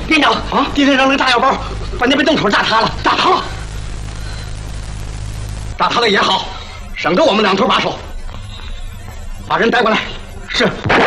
连长啊，敌人扔了个炸药包，把那边洞口炸塌了，炸塌了。炸塌了也好，省得我们两头把守。把人带过来。是。